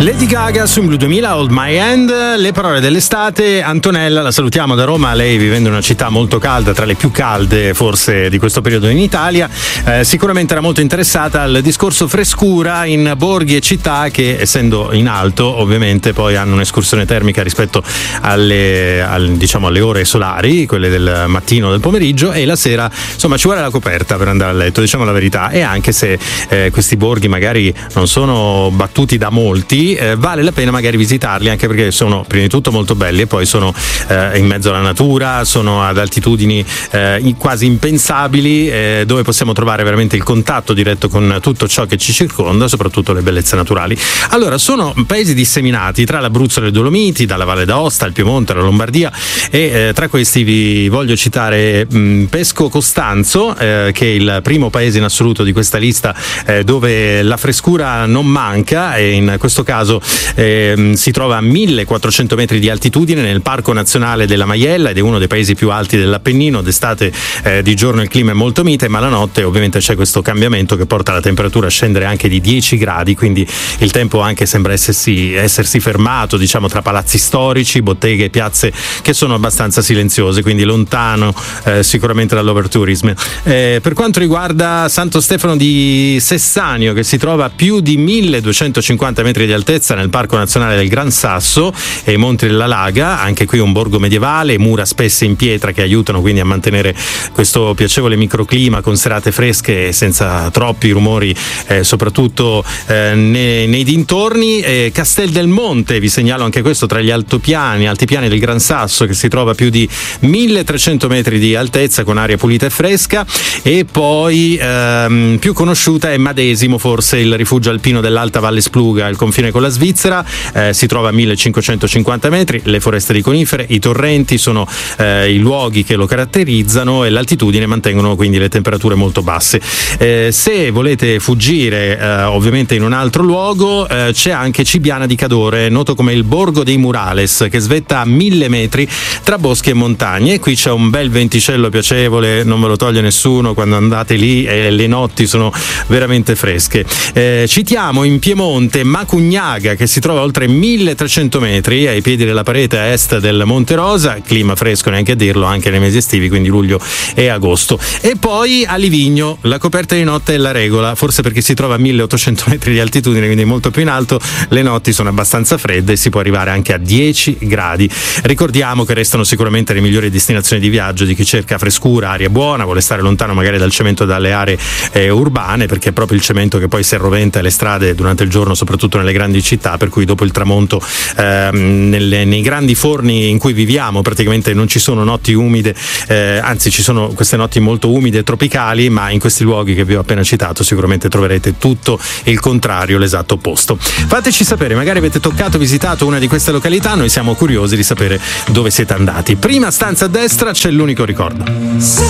Lady Gaga su Blue 2000, Hold My Hand, le parole dell'estate. Antonella, la salutiamo da Roma, lei vivendo in una città molto calda, tra le più calde forse di questo periodo in Italia, sicuramente era molto interessata al discorso frescura in borghi e città che, essendo in alto, ovviamente poi hanno un'escursione termica rispetto alle ore solari, quelle del mattino o del pomeriggio, e la sera insomma ci vuole la coperta per andare a letto, diciamo la verità. E anche se questi borghi magari non sono battuti da molti, vale la pena magari visitarli, anche perché sono prima di tutto molto belli e poi sono in mezzo alla natura, sono ad altitudini quasi impensabili, dove possiamo trovare veramente il contatto diretto con tutto ciò che ci circonda, soprattutto le bellezze naturali. Allora, sono paesi disseminati tra l'Abruzzo e le Dolomiti, dalla Valle d'Aosta, il Piemonte, la Lombardia, e tra questi vi voglio citare Pesco Costanzo, che è il primo paese in assoluto di questa lista, dove la frescura non manca, e in questo caso si trova a 1400 metri di altitudine nel Parco Nazionale della Maiella, ed è uno dei paesi più alti dell'Appennino. D'estate di giorno il clima è molto mite, ma la notte ovviamente c'è questo cambiamento che porta la temperatura a scendere anche di 10 gradi, quindi il tempo anche sembra essersi fermato, diciamo, tra palazzi storici, botteghe e piazze che sono abbastanza silenziose, quindi lontano sicuramente dall'overtourism. Per quanto riguarda Santo Stefano di Sessanio, che si trova a più di 1250 metri di altezza nel Parco Nazionale del Gran Sasso e i Monti della Laga, anche qui un borgo medievale, mura spesse in pietra che aiutano quindi a mantenere questo piacevole microclima con serate fresche e senza troppi rumori, soprattutto nei dintorni. Castel del Monte, vi segnalo anche questo, tra gli altipiani del Gran Sasso, che si trova a più di 1300 metri di altezza con aria pulita e fresca. E poi più conosciuta è Madesimo, forse il rifugio alpino dell'Alta Valle Spluga, il confine con la Svizzera, si trova a 1550 metri, le foreste di conifere, i torrenti sono i luoghi che lo caratterizzano, e l'altitudine mantengono quindi le temperature molto basse. Se volete fuggire ovviamente in un altro luogo, c'è anche Cibiana di Cadore, noto come il Borgo dei Murales, che svetta a 1000 metri tra boschi e montagne, e qui c'è un bel venticello piacevole, non ve lo toglie nessuno quando andate lì, e le notti sono veramente fresche. Citiamo in Piemonte Macugnaga, che si trova oltre 1300 metri ai piedi della parete a est del Monte Rosa, clima fresco neanche a dirlo anche nei mesi estivi, quindi luglio e agosto. E poi a Livigno la coperta di notte è la regola, forse perché si trova a 1800 metri di altitudine, quindi molto più in alto, le notti sono abbastanza fredde e si può arrivare anche a 10 gradi. Ricordiamo che restano sicuramente le migliori destinazioni di viaggio di chi cerca frescura, aria buona, vuole stare lontano magari dal cemento e dalle aree urbane, perché è proprio il cemento che poi si arroventa le strade durante il giorno, soprattutto nelle grandi città, per cui dopo il tramonto nei grandi forni in cui viviamo praticamente non ci sono notti umide, anzi ci sono queste notti molto umide e tropicali, ma in questi luoghi che vi ho appena citato sicuramente troverete tutto il contrario, l'esatto opposto. Fateci sapere, magari avete visitato una di queste località, noi siamo curiosi di sapere dove siete andati. Prima stanza a destra c'è l'unico ricordo.